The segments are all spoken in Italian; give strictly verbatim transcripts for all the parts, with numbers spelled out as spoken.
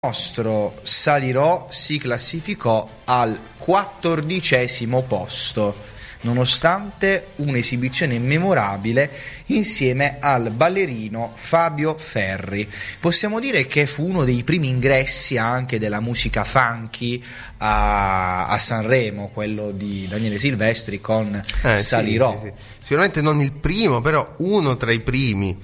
nostro Salirò si classificò al quattordicesimo posto, nonostante un'esibizione memorabile insieme al ballerino Fabio Ferri. Possiamo dire che fu uno dei primi ingressi anche della musica funky a, a Sanremo, quello di Daniele Silvestri con eh, Salirò. Sì, sì, sì. Sicuramente non il primo, però uno tra i primi.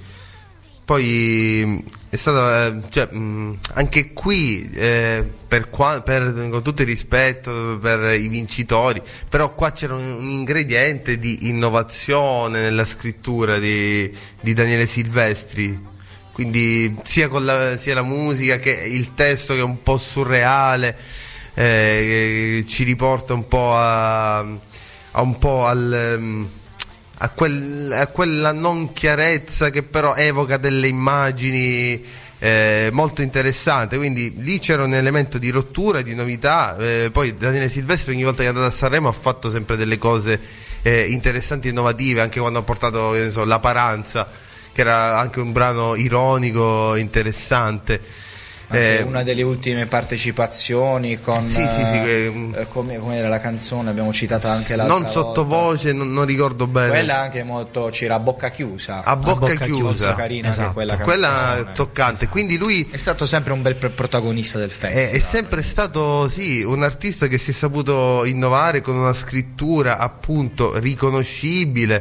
Poi è stato, cioè, anche qui, eh, per, qua, per con tutto il rispetto per i vincitori, però qua c'era un, un ingrediente di innovazione nella scrittura di, di Daniele Silvestri, quindi sia con la, sia la musica che il testo, che è un po' surreale, eh, che ci riporta un po' a, a un po' al A, quel, a quella non chiarezza che però evoca delle immagini eh, molto interessanti. Quindi lì c'era un elemento di rottura, di novità. Eh, poi Daniele Silvestri ogni volta che è andato a Sanremo ha fatto sempre delle cose eh, interessanti e innovative, anche quando ha portato, che ne so, La Paranza, che era anche un brano ironico, interessante. Anche eh, una delle ultime partecipazioni con sì, sì, sì, che, eh, come, come era la canzone, abbiamo citato anche la non sottovoce, non, non ricordo bene, quella anche molto, c'era a bocca chiusa, a bocca, a bocca chiusa, chiusa. Carina, esatto. Quella, quella toccante, esatto. Quindi lui è stato sempre un bel protagonista del festival, è, è sempre stato sì un artista che si è saputo innovare con una scrittura appunto riconoscibile,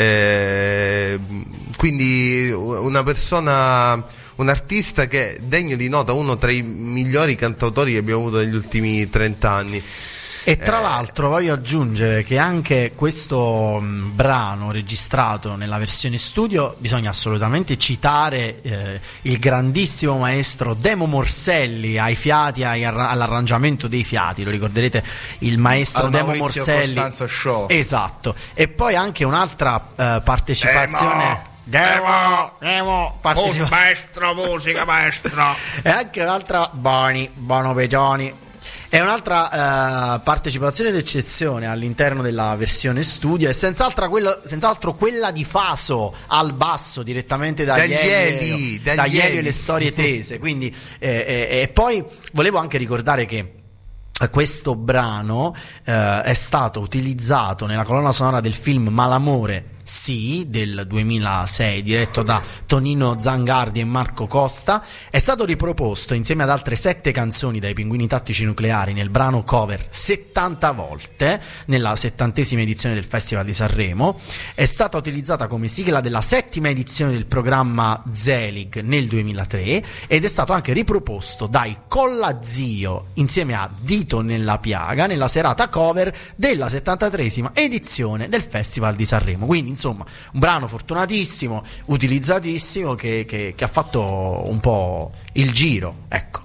eh, quindi una persona, un artista che è degno di nota, uno tra i migliori cantautori che abbiamo avuto negli ultimi trent'anni. E tra eh. l'altro voglio aggiungere che anche questo mh, brano registrato nella versione studio, bisogna assolutamente citare eh, il grandissimo maestro Demo Morselli ai fiati, ai, all'arrangiamento dei fiati, lo ricorderete, il maestro Al Demo Maurizio Morselli Costanzo Show. Esatto. E poi anche un'altra eh, partecipazione Demo. Demo, Demo, partecipa- oh, maestro, musica maestro. E anche un'altra Boni, Bono Pegioni. È un'altra uh, partecipazione d'eccezione all'interno della versione studio, e senz'altro, quello, senz'altro quella di Faso al basso, direttamente da Ieli, da Ieli e le storie tese. Quindi, eh, eh, e poi volevo anche ricordare che questo brano eh, è stato utilizzato nella colonna sonora del film Malamore Sì del duemilasei, diretto da Tonino Zangardi e Marco Costa. È stato riproposto insieme ad altre sette canzoni dai Pinguini Tattici Nucleari nel brano cover settanta volte nella settantesima edizione del Festival di Sanremo. È stata utilizzata come sigla della settima edizione del programma Zelig nel duemilatré ed è stato anche riproposto dai Collazio insieme a Dito nella piaga nella serata cover della settantatreesima edizione del Festival di Sanremo. Quindi insomma un brano fortunatissimo, utilizzatissimo, che, che, che ha fatto un po' il giro, ecco.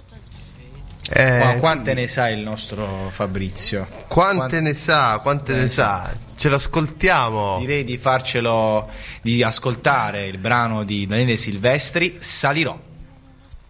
Eh, Ma quante quindi, ne sa il nostro Fabrizio? Quante, quante ne sa, quante ne, ne sa? sa? Ce lo ascoltiamo. Direi di farcelo, di ascoltare il brano di Daniele Silvestri, Salirò.